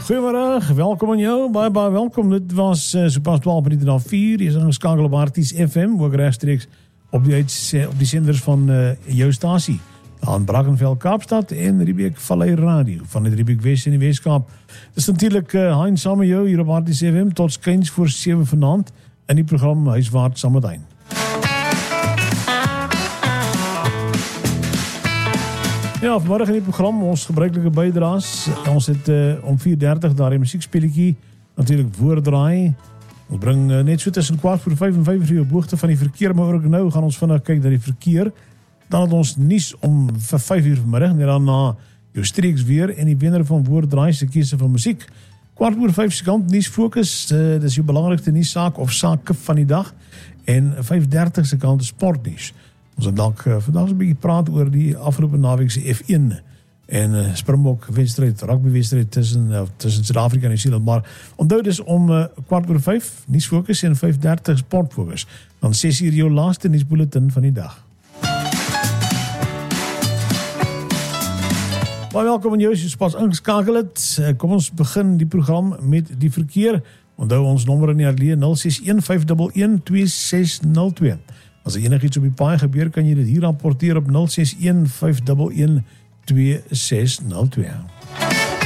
Goeiemiddag, welkom aan jou, baie welkom. Dit was so pas 12 minute na 4, jy is ingeskakel op Arties FM, ook rechtstreeks op die senders van jou stasie. Aan Brackenfell Kaapstad en Riebeek Vallei Radio van die Riebeek West in die Weskaap. Dit is natuurlijk Hein saam met jou hier op Arties FM tot skuins voor 7 vanaand in die program Huiswaard saam met Hein. Ja, vanmiddag in die program, ons gebruikelike bydraes. Ons het om 4:30 daar die muziekspeletjie, natuurlijk Woorddraai. Ons bring net so tussen 4:45 en 5 uur op hoogte van die verkeer, maar ook nou gaan ons vandag kyk na die verkeer. Dan het ons nuus om 5 uur vanmiddag, en daarna jou streeks weer en die wenner van Woorddraai se keuse van musiek. 4:45 se kant nuus fokus, dis jou belangrikste nuussaak of sake van die dag, en 5:30 se kant sportnuus. Ons het dalk vandag 'n bietjie praat oor die afgelope naweek se F1 en Springbok wedstryd, rugby wedstryd tussen Suid-Afrika en Nieu-Seeland, maar onthou dis om 4:45 nuusfokus en 5:30 sportfokus. Dan 6 uur jou laaste nuusbulletin van die dag. Baie welkom aan jou as jy pas ingeskakel het. Kom ons begin die program met die verkeer. Onthou ons nommer in die ateljee 061-511-2602. As er enigiets op die paai gebeur, kan jy dit hier rapporteer op 061-511-2602.